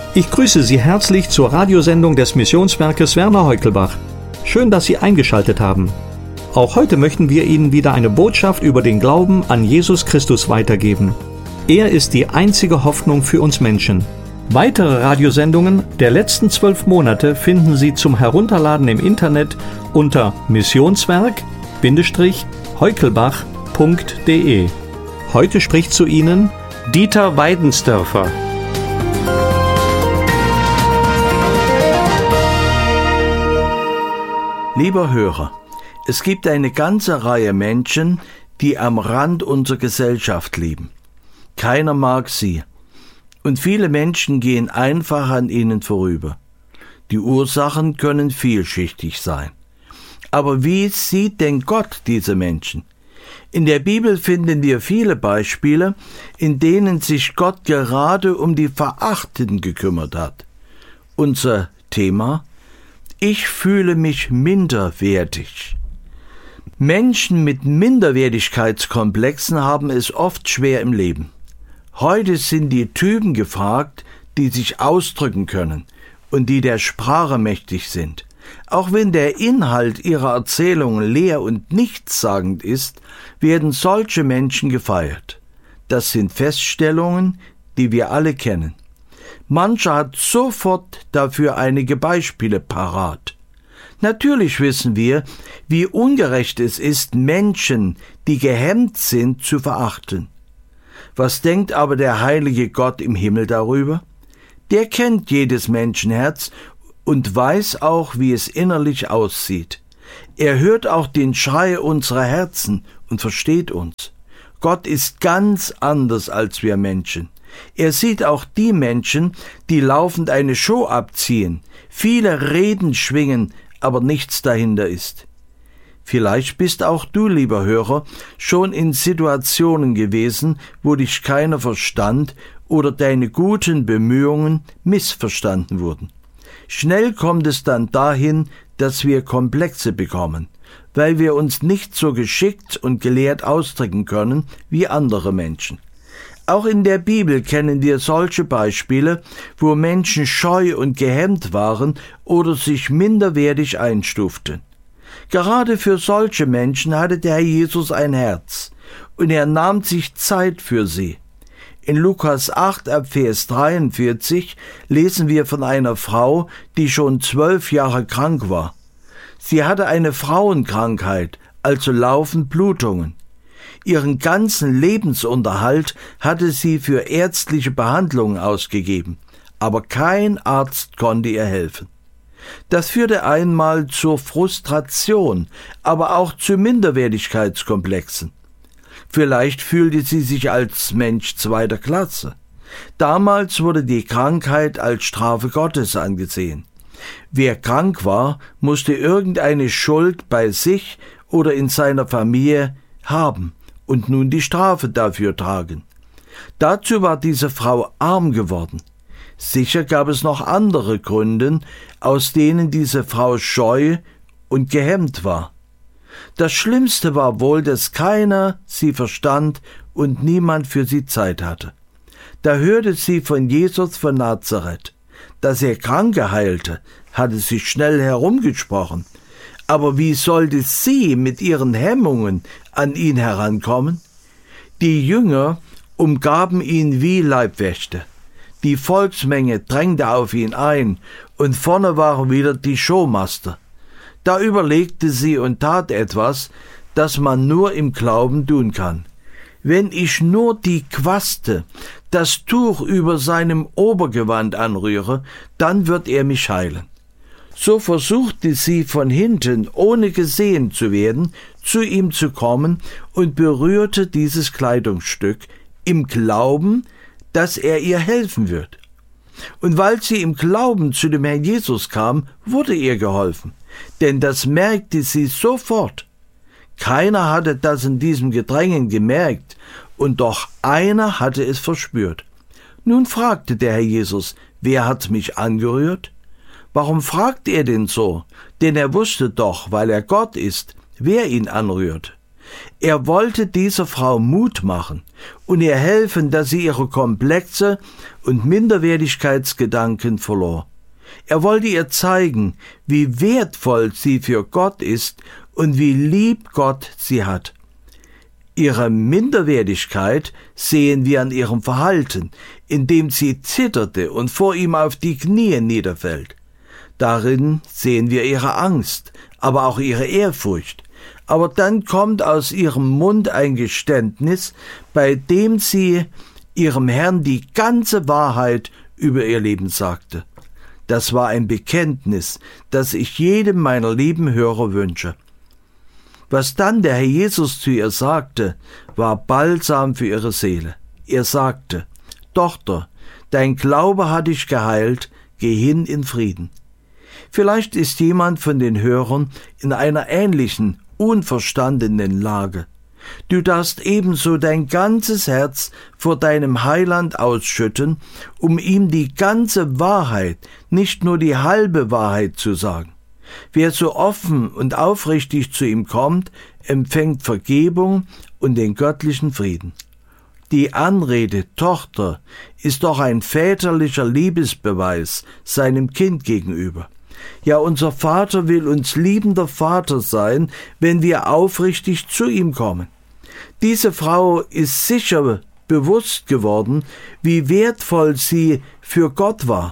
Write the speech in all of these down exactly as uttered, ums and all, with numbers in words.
Ich grüße Sie herzlich zur Radiosendung des Missionswerkes Werner Heukelbach. Schön, dass Sie eingeschaltet haben. Auch heute möchten wir Ihnen wieder eine Botschaft über den Glauben an Jesus Christus weitergeben. Er ist die einzige Hoffnung für uns Menschen. Weitere Radiosendungen der letzten zwölf Monate finden Sie zum Herunterladen im Internet unter missionswerk Bindestrich heukelbach punkt de. Heute spricht zu Ihnen Dieter Weidensdörfer. Lieber Hörer, es gibt eine ganze Reihe Menschen, die am Rand unserer Gesellschaft leben. Keiner mag sie. Und viele Menschen gehen einfach an ihnen vorüber. Die Ursachen können vielschichtig sein. Aber wie sieht denn Gott diese Menschen? In der Bibel finden wir viele Beispiele, in denen sich Gott gerade um die Verachteten gekümmert hat. Unser Thema: Ich fühle mich minderwertig. Menschen mit Minderwertigkeitskomplexen haben es oft schwer im Leben. Heute sind die Typen gefragt, die sich ausdrücken können und die der Sprache mächtig sind. Auch wenn der Inhalt ihrer Erzählungen leer und nichtssagend ist, werden solche Menschen gefeiert. Das sind Feststellungen, die wir alle kennen. Mancher hat sofort dafür einige Beispiele parat. Natürlich wissen wir, wie ungerecht es ist, Menschen, die gehemmt sind, zu verachten. Was denkt aber der heilige Gott im Himmel darüber? Der kennt jedes Menschenherz und weiß auch, wie es innerlich aussieht. Er hört auch den Schrei unserer Herzen und versteht uns. Gott ist ganz anders als wir Menschen. Er sieht auch die Menschen, die laufend eine Show abziehen, viele Reden schwingen, aber nichts dahinter ist. Vielleicht bist auch du, lieber Hörer, schon in Situationen gewesen, wo dich keiner verstand oder deine guten Bemühungen missverstanden wurden. Schnell kommt es dann dahin, dass wir Komplexe bekommen, weil wir uns nicht so geschickt und gelehrt ausdrücken können wie andere Menschen. Auch in der Bibel kennen wir solche Beispiele, wo Menschen scheu und gehemmt waren oder sich minderwertig einstuften. Gerade für solche Menschen hatte der Herr Jesus ein Herz, und er nahm sich Zeit für sie. In Lukas acht, ab Vers dreiundvierzig, lesen wir von einer Frau, die schon zwölf Jahre krank war. Sie hatte eine Frauenkrankheit, also laufend Blutungen. Ihren ganzen Lebensunterhalt hatte sie für ärztliche Behandlungen ausgegeben, aber kein Arzt konnte ihr helfen. Das führte einmal zur Frustration, aber auch zu Minderwertigkeitskomplexen. Vielleicht fühlte sie sich als Mensch zweiter Klasse. Damals wurde die Krankheit als Strafe Gottes angesehen. Wer krank war, musste irgendeine Schuld bei sich oder in seiner Familie haben und nun die Strafe dafür tragen. Dazu war diese Frau arm geworden. Sicher gab es noch andere Gründe, aus denen diese Frau scheu und gehemmt war. Das Schlimmste war wohl, dass keiner sie verstand und niemand für sie Zeit hatte. Da hörte sie von Jesus von Nazareth. Dass er Kranke heilte, hatte sie schnell herumgesprochen. Aber wie sollte sie mit ihren Hemmungen an ihn herankommen? Die Jünger umgaben ihn wie Leibwächter. Die Volksmenge drängte auf ihn ein, und vorne waren wieder die Showmaster. Da überlegte sie und tat etwas, das man nur im Glauben tun kann. Wenn ich nur die Quaste, das Tuch über seinem Obergewand anrühre, dann wird er mich heilen. So versuchte sie von hinten, ohne gesehen zu werden, zu ihm zu kommen und berührte dieses Kleidungsstück im Glauben, dass er ihr helfen wird. Und weil sie im Glauben zu dem Herrn Jesus kam, wurde ihr geholfen, denn das merkte sie sofort. Keiner hatte das in diesem Gedrängen gemerkt, und doch einer hatte es verspürt. Nun fragte der Herr Jesus: Wer hat mich angerührt? Warum fragt er denn so? Denn er wusste doch, weil er Gott ist, wer ihn anrührt. Er wollte dieser Frau Mut machen und ihr helfen, dass sie ihre Komplexe und Minderwertigkeitsgedanken verlor. Er wollte ihr zeigen, wie wertvoll sie für Gott ist und wie lieb Gott sie hat. Ihre Minderwertigkeit sehen wir an ihrem Verhalten, indem sie zitterte und vor ihm auf die Knie niederfällt. Darin sehen wir ihre Angst, aber auch ihre Ehrfurcht. Aber dann kommt aus ihrem Mund ein Geständnis, bei dem sie ihrem Herrn die ganze Wahrheit über ihr Leben sagte. Das war ein Bekenntnis, das ich jedem meiner lieben Hörer wünsche. Was dann der Herr Jesus zu ihr sagte, war Balsam für ihre Seele. Er sagte: Tochter, dein Glaube hat dich geheilt, geh hin in Frieden. Vielleicht ist jemand von den Hörern in einer ähnlichen, unverstandenen Lage. Du darfst ebenso dein ganzes Herz vor deinem Heiland ausschütten, um ihm die ganze Wahrheit, nicht nur die halbe Wahrheit zu sagen. Wer so offen und aufrichtig zu ihm kommt, empfängt Vergebung und den göttlichen Frieden. Die Anrede Tochter ist doch ein väterlicher Liebesbeweis seinem Kind gegenüber. Ja, unser Vater will uns liebender Vater sein, wenn wir aufrichtig zu ihm kommen. Diese Frau ist sicher bewusst geworden, wie wertvoll sie für Gott war.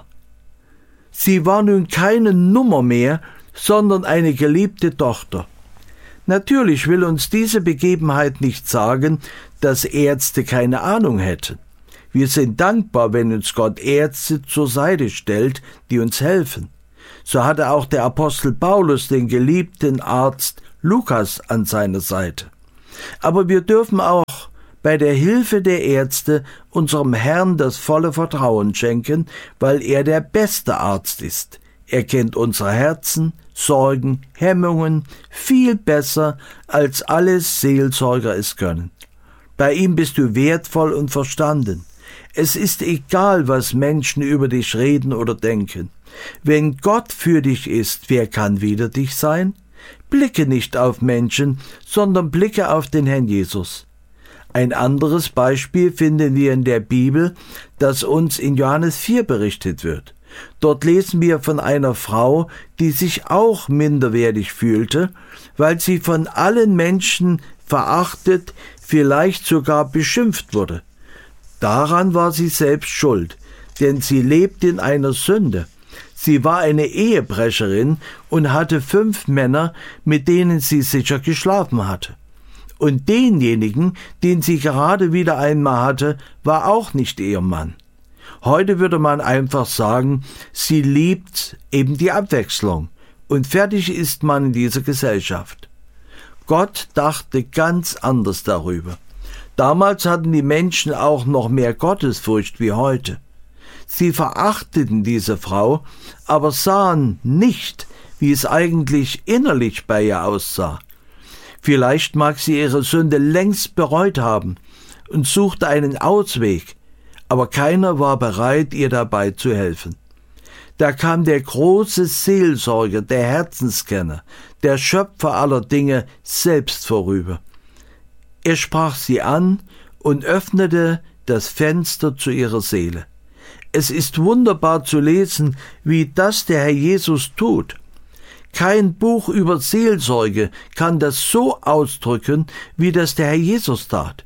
Sie war nun keine Nummer mehr, sondern eine geliebte Tochter. Natürlich will uns diese Begebenheit nicht sagen, dass Ärzte keine Ahnung hätten. Wir sind dankbar, wenn uns Gott Ärzte zur Seite stellt, die uns helfen. So hatte auch der Apostel Paulus den geliebten Arzt Lukas an seiner Seite. Aber wir dürfen auch bei der Hilfe der Ärzte unserem Herrn das volle Vertrauen schenken, weil er der beste Arzt ist. Er kennt unsere Herzen, Sorgen, Hemmungen viel besser, als alle Seelsorger es können. Bei ihm bist du wertvoll und verstanden. Es ist egal, was Menschen über dich reden oder denken. Wenn Gott für dich ist, wer kann wider dich sein? Blicke nicht auf Menschen, sondern blicke auf den Herrn Jesus. Ein anderes Beispiel finden wir in der Bibel, das uns in Johannes vier berichtet wird. Dort lesen wir von einer Frau, die sich auch minderwertig fühlte, weil sie von allen Menschen verachtet, vielleicht sogar beschimpft wurde. Daran war sie selbst schuld, denn sie lebte in einer Sünde. Sie war eine Ehebrecherin und hatte fünf Männer, mit denen sie sicher geschlafen hatte. Und denjenigen, den sie gerade wieder einmal hatte, war auch nicht ihr Mann. Heute würde man einfach sagen, sie liebt eben die Abwechslung und fertig ist man in dieser Gesellschaft. Gott dachte ganz anders darüber. Damals hatten die Menschen auch noch mehr Gottesfurcht wie heute. Sie verachteten diese Frau, aber sahen nicht, wie es eigentlich innerlich bei ihr aussah. Vielleicht mag sie ihre Sünde längst bereut haben und suchte einen Ausweg, aber keiner war bereit, ihr dabei zu helfen. Da kam der große Seelsorger, der Herzenskenner, der Schöpfer aller Dinge selbst vorüber. Er sprach sie an und öffnete das Fenster zu ihrer Seele. Es ist wunderbar zu lesen, wie das der Herr Jesus tut. Kein Buch über Seelsorge kann das so ausdrücken, wie das der Herr Jesus tat.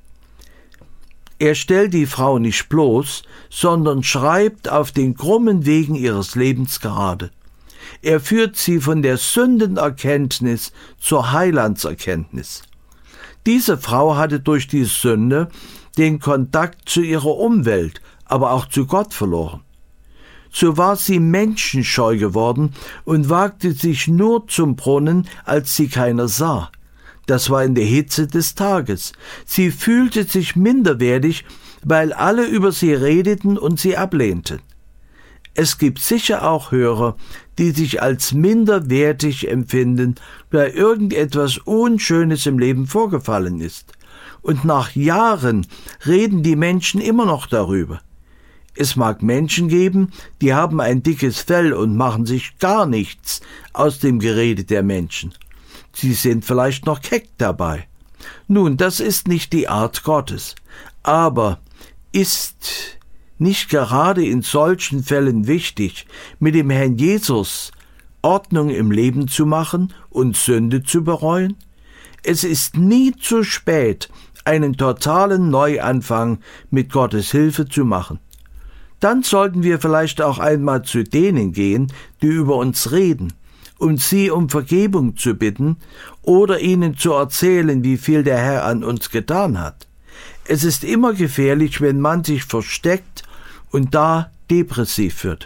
Er stellt die Frau nicht bloß, sondern schreibt auf den krummen Wegen ihres Lebens gerade. Er führt sie von der Sündenerkenntnis zur Heilandserkenntnis. Diese Frau hatte durch die Sünde den Kontakt zu ihrer Umwelt, aber auch zu Gott verloren. So war sie menschenscheu geworden und wagte sich nur zum Brunnen, als sie keiner sah. Das war in der Hitze des Tages. Sie fühlte sich minderwertig, weil alle über sie redeten und sie ablehnten. Es gibt sicher auch Hörer, die sich als minderwertig empfinden, weil irgendetwas Unschönes im Leben vorgefallen ist. Und nach Jahren reden die Menschen immer noch darüber. Es mag Menschen geben, die haben ein dickes Fell und machen sich gar nichts aus dem Gerede der Menschen. Sie sind vielleicht noch keck dabei. Nun, das ist nicht die Art Gottes, aber ist nicht gerade in solchen Fällen wichtig, mit dem Herrn Jesus Ordnung im Leben zu machen und Sünde zu bereuen? Es ist nie zu spät, einen totalen Neuanfang mit Gottes Hilfe zu machen. Dann sollten wir vielleicht auch einmal zu denen gehen, die über uns reden, um sie um Vergebung zu bitten oder ihnen zu erzählen, wie viel der Herr an uns getan hat. Es ist immer gefährlich, wenn man sich versteckt und da depressiv wird.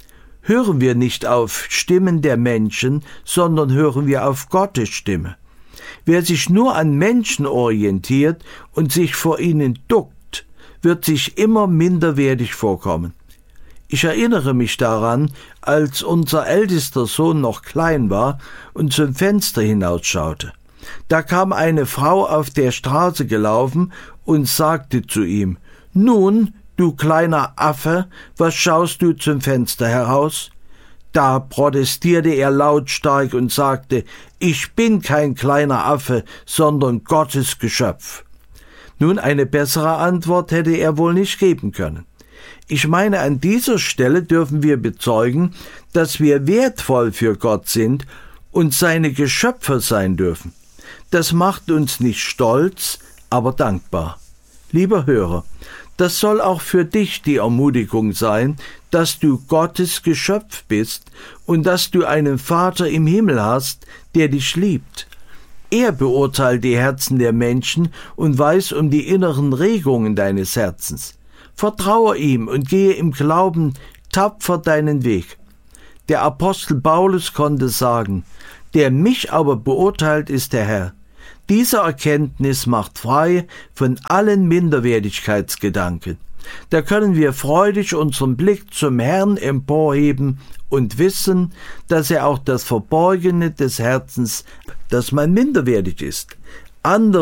Hören wir nicht auf Stimmen der Menschen, sondern hören wir auf Gottes Stimme. Wer sich nur an Menschen orientiert und sich vor ihnen duckt, wird sich immer minderwertig vorkommen. Ich erinnere mich daran, als unser ältester Sohn noch klein war und zum Fenster hinausschaute. Da kam eine Frau auf der Straße gelaufen und sagte zu ihm: »Nun, du kleiner Affe, was schaust du zum Fenster heraus?« Da protestierte er lautstark und sagte: »Ich bin kein kleiner Affe, sondern Gottes Geschöpf.« Nun, eine bessere Antwort hätte er wohl nicht geben können. Ich meine, an dieser Stelle dürfen wir bezeugen, dass wir wertvoll für Gott sind und seine Geschöpfe sein dürfen. Das macht uns nicht stolz, aber dankbar. Lieber Hörer, das soll auch für dich die Ermutigung sein, dass du Gottes Geschöpf bist und dass du einen Vater im Himmel hast, der dich liebt. Er beurteilt die Herzen der Menschen und weiß um die inneren Regungen deines Herzens. Vertraue ihm und gehe im Glauben tapfer deinen Weg. Der Apostel Paulus konnte sagen: »Der mich aber beurteilt, ist der Herr.« Diese Erkenntnis macht frei von allen Minderwertigkeitsgedanken. Da können wir freudig unseren Blick zum Herrn emporheben und wissen, dass er auch das Verborgene des Herzens, dass man minderwertig ist, andere